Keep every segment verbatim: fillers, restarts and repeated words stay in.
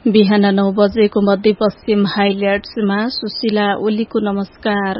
बिहान नौ बजेको मध्यपश्चिम हाइलाइट्समा सुशीला ओलीको नमस्कार।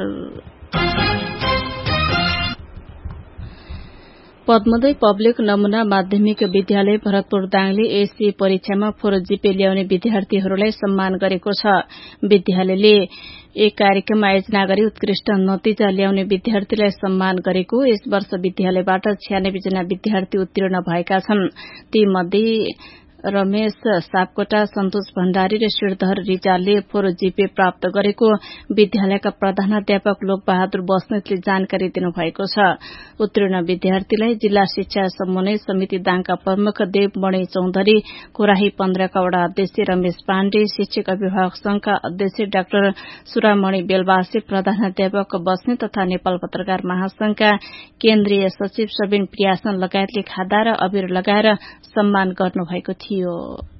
पद्मोदय पब्लिक नमूना माध्यमिक विद्यालय भरतपुर दाङले एससी परीक्षामा फोर जीपे ल्याउने विद्यार्थीहरूलाई सम्मान गरेको छ। विद्यालयले एक कार्यक्रम आयोजना गरी उत्कृष्ट नतिजा ल्याउने विद्यार्थीलाई सम्मान गरेको। यस वर्ष विद्यालयबाट छयानब्बे जना विद्यार्थी उत्तीर्ण भएका छन्। ती मध्ये रमेश सापकोटा, सन्तोष भण्डारी र श्रीधर रिजालले फोर जीपे प्राप्त गरेको विद्यालयका प्रधानाध्यापक लोकबहादुर बस्नेतले जानकारी दिनुभएको छ। उत्तीर्ण विद्यार्थीलाई जिल्ला शिक्षा समन्वय समिति दाङका प्रमुख देवमणि चौधरी, कोराही पन्ध्रका वडा अध्यक्ष रमेश पाण्डे, शिक्षक अभिभावक संघका अध्यक्ष डाक्टर सुरामणि बेलवासे, प्रधानाध्यापक बस्ने तथा नेपाल पत्रकार महासंघका केन्द्रीय सचिव सबिन प्रियासन लगायतले खादा र अबिर लगाएर सम्मान गर्नुभएको थियो।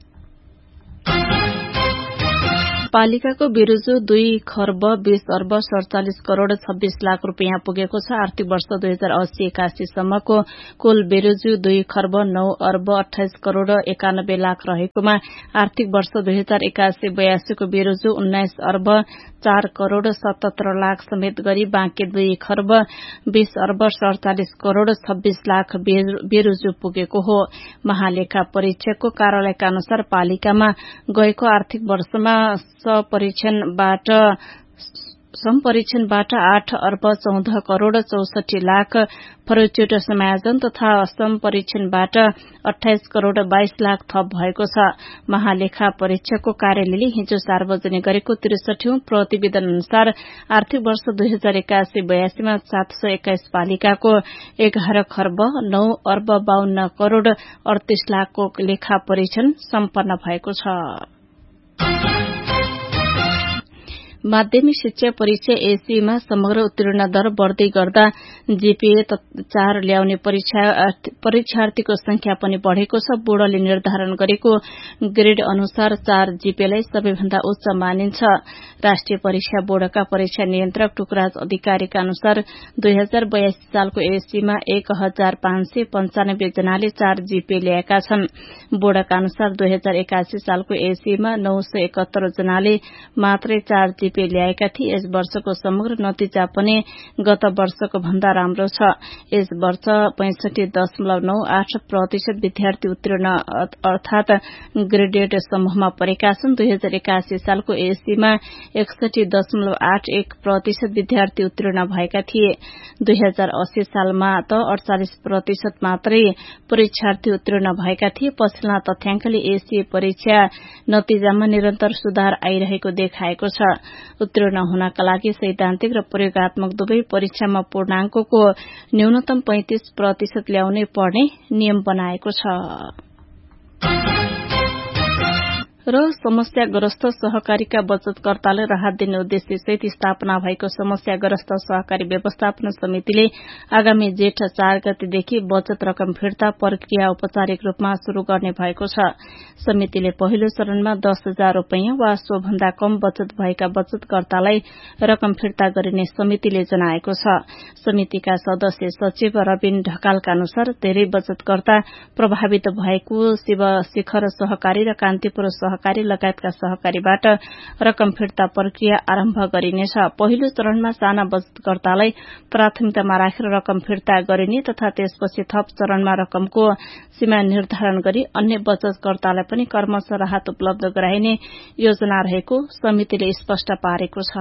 पालिकाको बिरुजु दुई खर्ब बीस अर्ब सड़चालिस करोड़ छब्बीस लाख रूपियाँ पुगेको छ। आर्थिक वर्ष दुई हजार अस्सी एकासी सम्मको कुल बिरुजु दुई खर्ब नौ अर्ब अठाइस करोड़ एकानब्बे लाख रहेकोमा आर्थिक वर्ष दुई हजार एकासी बयासीको बिरुजु उन्नाइस अर्ब चार करोड़ सतहत्तर लाख समेत गरी बाँकी दुई खर्ब बीस अर्ब सड़चालिस करोड़ छब्बीस लाख बिरुजु पुगेको हो। महालेखा परीक्षकको कार्यालयका अनुसार पालिकामा गएको आर्थिक वर्षमा सपरीक्षणबाट सम्परीक्षणबाट आठ अर्ब चौध करोड़ चौसठी लाख, फरोच्युट समायोजन तथा सम्परीक्षणबाट अठाइस करोड़ बाइस लाख थप भएको छ। महालेखा परीक्षकको कार्यालयले हिजो सार्वजनिक गरेको त्रिसठीौं प्रतिवेदन अनुसार आर्थिक वर्ष दुई हजार एकासी बयासीमा सात सय एक्काइस पालिकाको एघार खर्ब नौ अर्ब बाहन्न करोड़ अडतीस लाखको लेखा परीक्षण सम्पन्न भएको छ। माध्यमिक शिक्षा परीक्षा एसीमा समग्र उत्तीर्ण दर बढ़दै गर्दा जीपीए चार ल्याउने परीक्षार्थीको संख्या पनि बढ़ेको छ। बोर्डले निर्धारण गरेको ग्रेड अनुसार चार जीपीएलाई सबैभन्दा उच्च मानिन्छ। राष्ट्रिय परीक्षा बोर्डका परीक्षा नियन्त्रक टुकराज अधिकारीका अनुसार दुई हजार बयासी सालको एसीमा एक हजार पाँच सय पञ्चानब्बे जनाले चार जीपीए ल्याएका छन्। बोर्डका अनुसार दुई हजार एकासी सालको एसीमा नौ सय एकहत्तर जनाले मात्रै चार जीपीए ल्याएका थिए। यस वर्षको समग्र नतिजा पनि गत वर्षको भन्दा राम्रो छ। यस वर्ष पैंसठी दशमलव नौ आठ प्रतिशत विद्यार्थी उत्तीर्ण अर्थात ग्रेडेड समूहमा परेका छन्। दुई हजार एकासी सालको एसीमा एकसठी दशमलव आठ एक प्रतिशत विद्यार्थी उत्तीर्ण भएका थिए। दुई हजार अस्सी सालमा त अड़चालिस प्रतिशत मात्रै परीक्षार्थी उत्तीर्ण भएका थिए। पछिल्ला तथ्याङ्कले एसी परीक्षा नतिजामा निरन्तर सुधार आइरहेको देखाएको छ। उत्तीर्ण हुनका लागि सैद्धान्तिक र प्रयोगात्मक दुवै परीक्षामा पूर्णाङ्कको न्यूनतम पैंतीस प्रतिशत ल्याउनै पर्ने नियम बनाएको छ। र समस्याग्रस्त सहकारीका बचतकर्तालाई राहत दिने उद्देश्यसहित स्थापना भएको समस्याग्रस्त सहकारी व्यवस्थापन समितिले आगामी जेठ चार गतेदेखि बचत रकम फिर्ता प्रक्रिया औपचारिक रूपमा शुरू गर्ने भएको छ। समितिले पहिलो चरणमा दस हजार रूपियाँ वा सोभन्दा कम बचत भएका बचतकर्तालाई रकम फिर्ता गरिने समितिले जनाएको छ। समितिका सदस्य सचिव रबिन ढकालका अनुसार धेरै बचतकर्ता प्रभावित भएको शिव शिखर सहकारी र कान्तिपुर सहकारी लगायतका सहकारीबाट रकम फिर्ता प्रक्रिया आरम्भ गरिनेछ। पहिलो चरणमा साना बचतकर्तालाई प्राथमिकतामा राखेर रकम फिर्ता गरिने तथा त्यसपछि थप चरणमा रकमको सीमा निर्धारण गरी अन्य बचतकर्तालाई पनि कर्मश राहत उपलब्ध गराइने योजना रहेको समितिले स्पष्ट पारेको छ।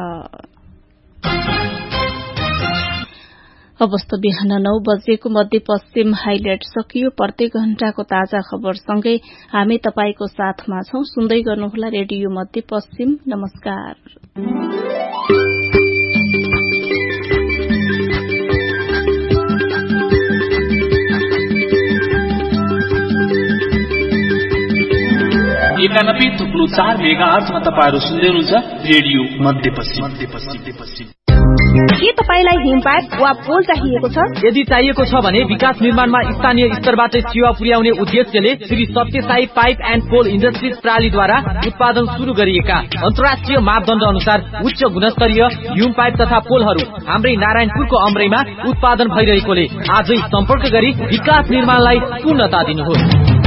अवस्था बिहान नौ बजेको मध्यपश्चिम हाइलाइट सकियो। प्रत्येक घण्टाको ताजा खबरसँगै हामी तपाईको साथमा छौं। सुन्दै गर्नुहोला रेडियो मध्यपश्चिम। नमस्कार। एकानब्बे थुप्रो चार मेगा आर्चमा तपाईहरू सुन्दै हुनुहुन्छ रेडियो मध्यपश्चिम। के तपाईलाई हिमपाइप वा पोल चाहिएको छ? यदि चाहिएको छ भने विकास निर्माणमा स्थानीय स्तरबाट सेवा पुर्याउने उद्देश्यले Shri Sathya Sai pipe and pole industries प्रालीद्वारा उत्पादन शुरू गरिएका अन्तर्राष्ट्रिय मापदण्ड अनुसार उच्च गुणस्तरीय ह्युम पाइप तथा पोलहरू हाम्रै नारायणपुरको अमरैमा उत्पादन भइरहेकोले आजै सम्पर्क गरी विकास निर्माणलाई पूर्णता दिनुहोस्।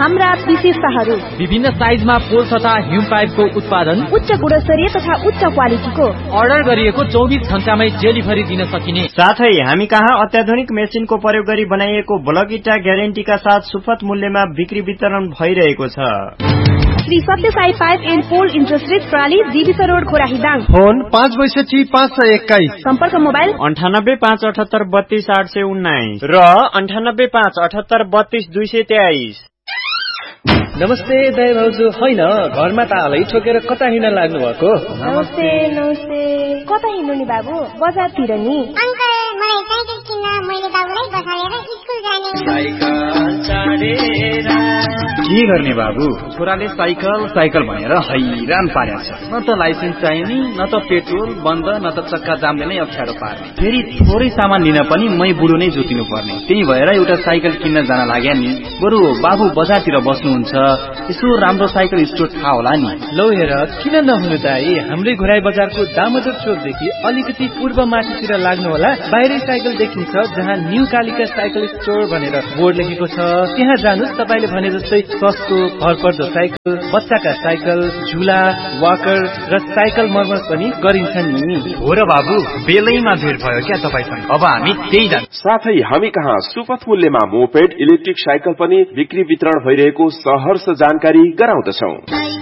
हाम्रा विशेषताहरू विभिन्न साइजमा पोल तथा ह्युम पाइपको उत्पादन उच्च गुणस्तरीय तथा उच्च क्वालिटीको अर्डर गरिएको चौबिस घण्टामै डेलिभरी दिन सकिने साथै हामी कहाँ अत्याधुनिक मेसिनको प्रयोग गरी बनाइएको ब्लक इटा ग्यारेन्टीका साथ सुपथ मूल्यमा बिक्री वितरण भइरहेको छ। श्री सत्य Sai pipe and pole industries प्रणाली जीविस रोड खोराही दाङ। फोन पाँच बैसठी पाँच सय एक्काइस। सम्पर्क मोबाइल अन्ठानब्बे पाँच अठहत्तर बत्तीस आठ सय उन्नाइस र अन्ठानब्बे पाँच अठहत्तर बत्तीस दुई सय तेइस। नमस्ते दाइ भाउजू, होइन घरमा तालै ठोकेर कता हिँड्न लाग्नु भएको? नमस्ते नमस्ते, कता हिँड्नु नि बाबु? बजारतिर नि। अंकल मलाई साइकल किन्न मैले बाबुलाई बसालेर स्कुल जाने। साइकल चढेर के गर्ने बाबु? छोराले साइकल साइकल भनेर हैरान पारेको छ। न त लाइसेन्स चाहिने, न त पेट्रोल बन्द, न त चक्का जामले नै अप्ठ्यारो पार्ने। फेरि थोरै सामान लिन पनि मै बुढो नै जोतिनु पर्ने। त्यही भएर एउटा साइकल किन्न जान लाग्या नि। बरु बाबु बजारतिर बस्नुहुन्छ, यसो राम्रो साइकल स्टोर थाहा होला नि। लौ हेर, किन नहुनु दाइ, हाम्रै घोराई बजारको दामोदर चोकदेखि अलिकति पूर्व माथितिर लाग्नु होला। बाहिरै साइकल देखिन्छ जहाँ न्यू कालिका साइकल स्टोर भनेर बोर्ड लेखेको छ। त्यहाँ जानुस्, तपाईले भने जस्तै सस्तो भरपर्दो साइकल, बच्चाका साइकल, झुला, वाकर र साइकल मर्मत पनि गरिन्छ नि। हो र बाबु, बेलैमा भेट भयो क्या तपाईसँग। अब हामी त्यही जान्छ। साथै हामी कहाँ सुपथ मूल्यमा मोपेड इलेक्ट्रिक साइकल पनि बिक्री वितरण भइरहेको सहर्ष जानकारी गराउँदछौं।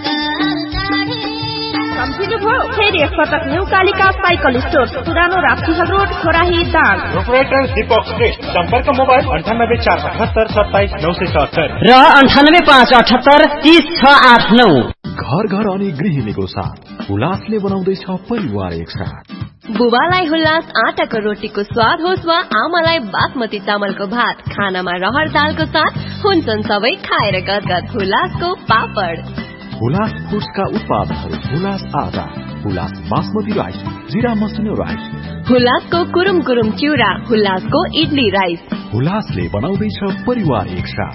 फेरि एकपटक न्यू कालिका साइकल स्टोर, पुरानो राप्तीहल रोड, खोराही दाङ। प्रोपराइटर दीपक श्रेष्ठ। सम्पर्क मोबाइल अन्ठानब्बे चार अठहत्तर सत्ताइस नौ सय सत्तर र अन्ठानब्बे पाँच अठहत्तर तीस छ आठ नौ। घर घर अनि गृहिणीको साथ हुलासले बनाउँदैछ परिवार एक साथ। बुबालाई हुल्लास आटाको रोटीको स्वाद होस् वा आमालाई बासमती चामलको भात, खानामा रहर दालको साथ हुन्छन् सबै खाएर गदगद हुलासको पापड। हुलास फुड्सका उत्पादनहरू हुलास आटा, हुलास बासमती राइस, जिरा मसिनो राइस, हुलासको कुरुम कुरुम चिउरा, हुलासको इडली राइस। हुलासले बनाउँदैछ परिवार एक साथ।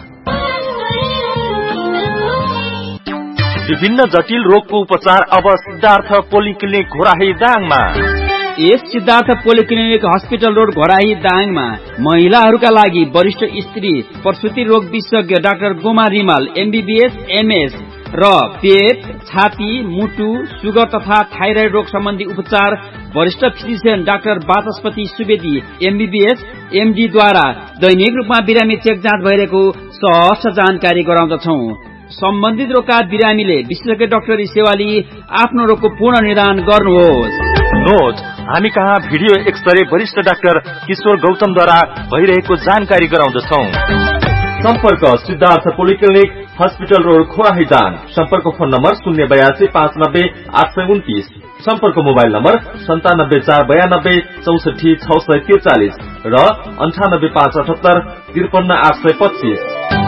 विभिन्न जटिल रोगको उपचार अब सिद्धार्थ पोलिक्लिनिक घोराही दाङमा। यस Siddhartha polyclinic hospital road Ghorahi दाङमा महिलाहरूका लागि वरिष्ठ स्त्री प्रसुति रोग विशेषज्ञ doctor Goma Rimal MBBS MS र पेट, छाती, मुटु, सुगर तथा थाइराइड रोग सम्बन्धी उपचार वरिष्ठ फिजिशियन डाक्टर वाचस्पति सुवेदी एमबीबीएस एमडी द्वारा दैनिक रूपमा बिरामी चेक जाँच भइरहेको सहज जानकारी गराउँदछौ। सम्बन्धित रोगका बिरामीले विशेषज्ञ डाक्टरी सेवा लिई आफ्नो रोगको पूर्ण निदान गर्नुहोस्। नोट, हामी कहाँ भिडियो एक्सरे वरिष्ठ डाक्टर किशोर गौतमद्वारा भइरहेको जानकारी गराउँदछौ। सम्पर्क Siddhartha polyclinic hospital road खोराही Dang. सम्पर्क फोन नम्बर शून्य बयासी पाँच नब्बे आठ सय उन्तिस। सम्पर्क मोबाइल नम्बर सन्तानब्बे चार बयानब्बे चौसठी छ सय त्रिचालिस र अन्ठानब्बे पाँच अठहत्तर त्रिपन्न आठ सय पच्चीस।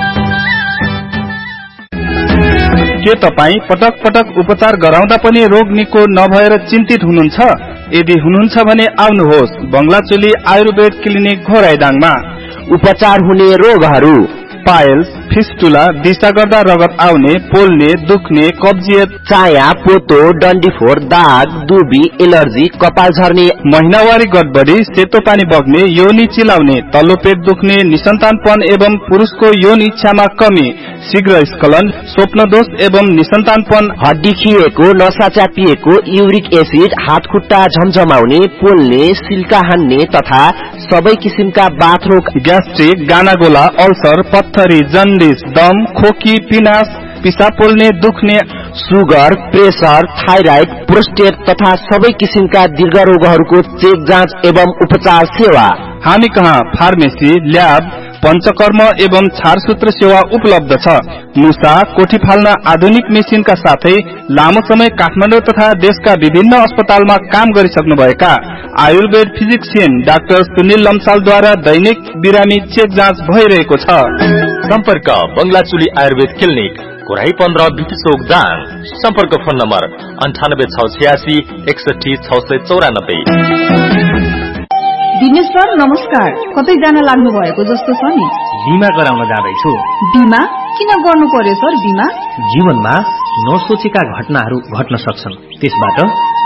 के तपाईँ पटक पटक उपचार गराउँदा पनि रोग निको नभएर चिन्तित हुनुहुन्छ? यदि हुनुहुन्छ भने आउनुहोस् बंगलाचोली आयुर्वेद क्लिनिक घोराइदाङमा। उपचार हुने रोगहरू पाइल्स, फिस्टुला, दिशा गर्दा रगत आउने, पोल्ने, दुख्ने, कब्जियत, चाया, पोतो, डन्डीफोर, दाग, दुबी, एलर्जी, कपाल झर्ने, महिनावारी गडबडी, सेतो पानी बग्ने, योनि चिलाउने, तल्लो पेट दुख्ने, निसन्तानपन एवं पुरुषको यौन इच्छामा कमी, शीघ्र स्खलन, स्वप्नदोष एवं निसन्तानपन, हड्डी खिएको, नसा च्यापिएको, युरिक एसिड, हात खुट्टा झमझमाउने, पोल्ने, सिल्का हान्ने तथा सबै किसिमका बाथरोग, ग्यास्ट्रिक, गानागोला, अल्सर, पत्थरी, जन्डिस, दम, खोकी, पिनास, पिसा पोल्ने, दुख्ने, सुगर, प्रेसर, थाइराइड, प्रोस्टेट तथा सबै किसिमका दीर्घ रोगहरूको चेक जाँच एवं उपचार सेवा। हामी कहाँ फार्मेसी, ल्याब, पंचकर्म एवं छारसूत्र सेवा उपलब्ध छ। मुसा, कोठी फाल्न आधुनिक मेसिनका साथै लामो समय काठमाडौँ तथा देशका विभिन्न अस्पतालमा काम गरिसक्नुभएका आयुर्वेद फिजिशियन डाक्टर सुनिल लम्सालद्वारा दैनिक बिरामी चेक जाँच भइरहेको छ। सम्पर्क बंगलाचुली आयुर्वेद क्लिनिक घोराही पन्ध्र बिपी चौक दाङ। सम्पर्क फोन नम्बर अन्ठानब्बे छ छयासी एकसठी छ सय चौरानब्बे। दिनेश सर नमस्कार, कतै जान लाग्नु भएको जस्तो छ नि? बिमा गराउन जाँदैछु। बिमा किन गर्नु पर्यो सर? बिमा जीवनमा नसोचेका घटनाहरू घट्न सक्छन्, त्यसबाट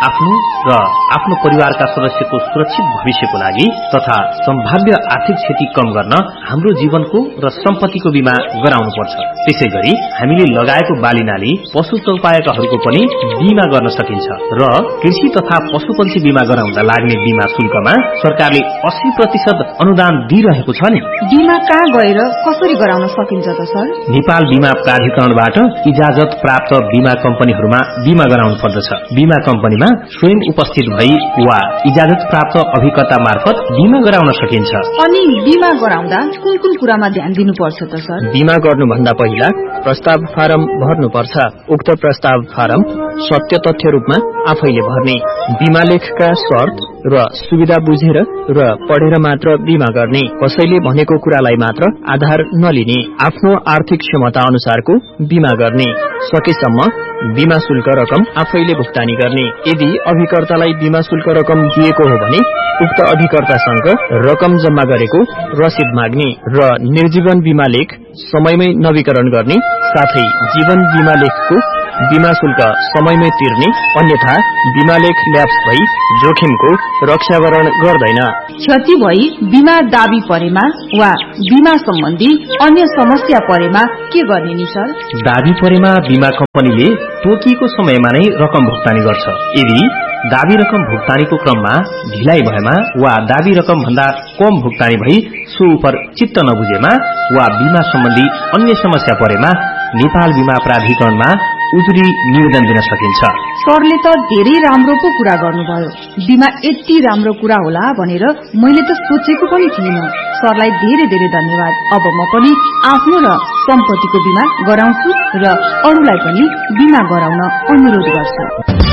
आफ्नो र आफ्नो परिवारका सदस्यको सुरक्षित भविष्यको लागि तथा सम्भाव्य आर्थिक क्षति कम गर्न हाम्रो जीवनको र सम्पत्तिको बीमा गराउनुपर्छ। त्यसैगरी हामीले लगाएको बालीनाली पशु चौपायकहरूको पनि बीमा गर्न सकिन्छ र कृषि तथा पशुपन्छी बीमा गराउँदा लाग्ने बीमा शुल्कमा सरकारले अस्सी प्रतिशत अनुदान दिइरहेको छ नि। बीमा कहाँ गएर कसरी गराउन सकिन्छ त सर? नेपाल बीमा प्राधिकरणबाट इजाजत प्राप्त बीमा कम्पनीहरूमा बीमा गराउनु पर्दछ। बीमा कम्पनीमा स्वयं उपस्थित भई वा इजाजत प्राप्त अभिकर्ता मार्फत बीमा गराउन सकिन्छ। अनि बीमा गराउँदा कुन कुन कुरामा ध्यान दिनुपर्छ त सर? बीमा गर्नुभन्दा पहिला प्रस्ताव फारम भर्नुपर्छ। उक्त प्रस्ताव फारम सत्य तथ्य रूपमा आफैले भर्ने, बीमा लेखका शर्त र सुविधा बुझेर र पढेर मात्र बीमा गर्ने, कसैले भनेको कुरालाई मात्र आधार नलिने, आफ्नो आर्थिक क्षमता अनुसारको बीमा गर्ने, सकेसम्म बीमा शुल्क रकम आफैले भुक्तानी गर्ने। यदि अभिकर्तालाई बीमा शुल्क रकम दिएको हो भने उक्त अभिकर्तासँग रकम जम्मा गरेको रसिद माग्ने र निर्जीवन बीमा लेख समयमै नवीकरण गर्ने, साथै जीवन बीमा लेखको बीमा शुल्क समयमै तिर्ने, अन्यथा बीमा लेख ल्याप्स भई जोखिमको रक्षावरण गर्दैन। क्षति भई बीमा दाबी परेमा वा बीमा सम्बन्धी अन्य समस्या परेमा के गर्ने नि सर? दाबी परेमा बीमा कम्पनीले तोकिएको समयमा नै रकम भुक्तानी गर्छ। यदि दाबी रकम भुक्तानीको क्रममा ढिलाइ भएमा वा दाबी रकम भन्दा कम भुक्तानी भई सो उपर चित्त नबुझेमा वा बीमा सम्बन्धी अन्य समस्या परेमा नेपाल बीमा प्राधिकरणमा उजुरी निवेदन दिन सकिन्छ। सरले त धेरै राम्रो पो कुरा गर्नुभयो। बीमा यति राम्रो कुरा होला भनेर मैले त सोचेको पनि थिइनँ। सरलाई धेरै धेरै धन्यवाद। अब म पनि आफ्नो र सम्पत्तिको बीमा गराउँछु र अरूलाई पनि बीमा गराउन अनुरोध गर्छु।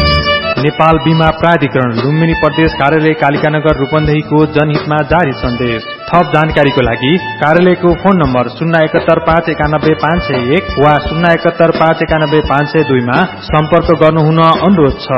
नेपाल बीमा प्राधिकरण लुम्बिनी प्रदेश कार्यालय कालिकानगर रूपन्देहीको जनहितमा जारी सन्देश। थप जानकारीको लागि कार्यालयको फोन नम्बर शून्य एकहत्तर पाँच एकानब्बे पाँच सय एक वा शून्य एकहत्तर पाँच एकानब्बे पाँच सय दुईमा सम्पर्क गर्नुहुन अनुरोध छ।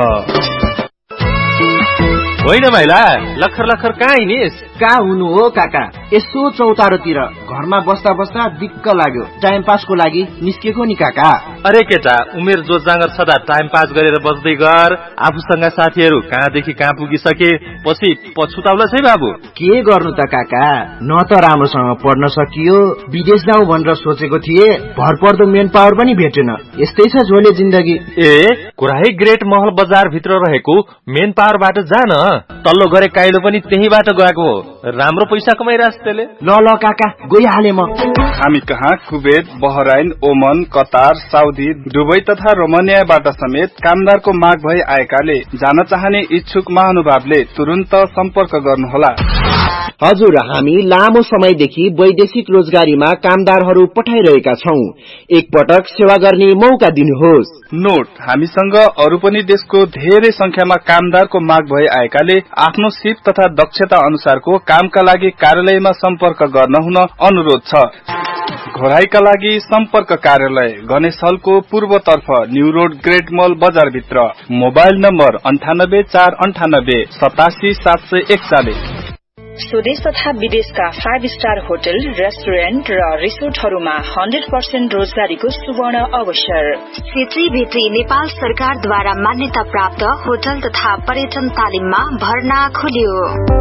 होइन माइला, लखर लखर कहाँ हिँडिस? कहाँ हुनु हो काका, यसो चौतारोतिर घरमा बस्दा बस्दा दिक्क लाग्यो। टाइम पासको लागि निस्केको नि काका। अरे केटा, उमेर जोत जाँगर छँदा टाइम पास गरेर बस्दै गर। आफूसँग साथीहरू कहाँदेखि कहाँ पुगिसके, पछि पछुताउला छै बाबु। के गर्नु त काका, न त राम्रोसँग पढ्न सकियो, विदेश जाउँ भनेर सोचेको थिए, भरपर्दो मेन पावर पनि भेटेन। यस्तै छ झोले जिन्दगी। ए कुराै ग्रेट महल बजार भित्र रहेको मेन पावरबाट जान, तल्लो गरे काइलो पनि त्यहीबाट गएको हो। राम्रो पैसा कमाइरहेछ त्यसले। ल ल काका, गइहाले म। हामी कहाँ कुवेत, बहराइन, ओमन, कतार, साउदी, दुबई तथा रोमानियाबाट समेत कामदारको माग भई आएकाले जान चाहने इच्छुक महानुभावले तुरुन्त सम्पर्क गर्नुहोला। हजुर, हामी लामो समयदेखि वैदेशिक रोजगारीमा कामदारहरू पठाइरहेका छौं। एकपटक सेवा गर्ने मौका दिनुहोस्। नोट, हामीसँग अरू पनि देशको धेरै संख्यामा कामदारको माग भई आएकाले आफ्नो सिप तथा दक्षता अनुसारको कामका लागि कार्यालयमा सम्पर्क गर्न हुन अनुरोध छ। घोराईका लागि सम्पर्क कार्यालय गणेश हलको पूर्वतर्फ न्यू रोड ग्रेट मल बजार भित्र। मोबाइल नम्बर अन्ठानब्बे चार अन्ठानब्बे सतासी सात सय एकचालिस। स्वदेश तथा विदेशका फाइभ स्टार होटल, रेस्टुरेन्ट र रिसोर्टहरूमा हन्ड्रेड पर्सेन्ट रोजगारीको सुवर्ण अवसर। क्षेत्रीय भेत्री नेपाल सरकारद्वारा मान्यता प्राप्त होटल तथा पर्यटन तालिममा भर्ना खुल्यो।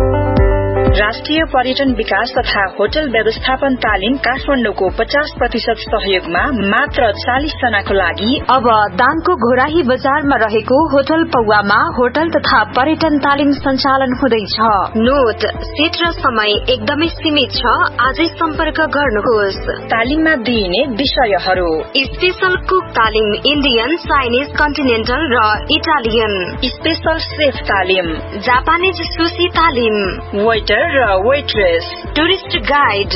राष्ट्रिय पर्यटन विकास तथा होटल व्यवस्थापन तालिम काठमाडौँको पचास प्रतिशत सहयोगमा मात्र चालिस जनाको लागि अब दाङको घोराही बजारमा रहेको होटल पौवामा होटल तथा पर्यटन तालिम सञ्चालन हुँदैछ। नोट, सीट र समय एकदमै सीमित छ, आजै सम्पर्क गर्नुहोस्। तालिममा दिइने विषयहरू: स्पेशल कुक तालिम, इन्डियन, चाइनिज, कन्टिनेन्टल र इटालियन। स्पेशल सेफ तालिम, जापानिज सुशी तालिम, वेटर र वेट्रेस, टुरिस्ट गाइड।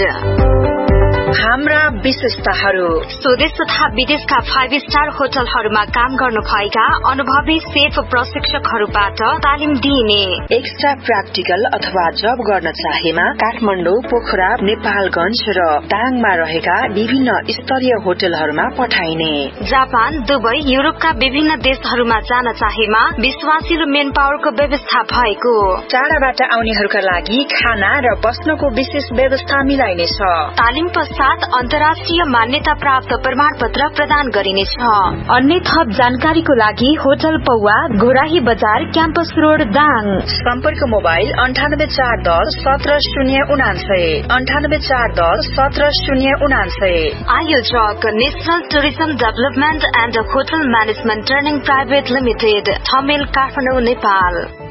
हाम्रा विशेषताहरू: स्वदेश तथा विदेशका फाइभ स्टार होटलहरूमा काम गर्नु भएका अनुभवी सेफ प्रशिक्षकहरूबाट तालिम दिइने। एक्स्ट्रा प्र्याक्टिकल अथवा जब गर्न चाहेमा काठमाडौँ, पोखरा, नेपालगंज र दाङमा रहेका विभिन्न स्तरीय होटलहरूमा पठाइने। जापान, दुबई, युरोपका विभिन्न देशहरूमा जान चाहेमा विश्वासिलो मेन पावरको व्यवस्था भएको। टाढाबाट आउनेहरूका लागि खाना र बस्नको विशेष व्यवस्था मिलाइनेछ। तालिम पश्चात साथ अन्तर्राष्ट्रिय मान्यता प्राप्त प्रमाण पत्र प्रदान गरिनेछ। अन्य थप जानकारीको लागि होटल पौवा, घोराही बजार, क्याम्पस रोड, दाङ। सम्पर्क मोबाइल अन्ठानब्बे चार दस सत्र शून्य उनान्सय अन्ठानब्बे चार दस सत्र शून्य उनान्सय। आयोजक national tourism development and hotel management training private limited, Thamel, Kathmandu, Nepal.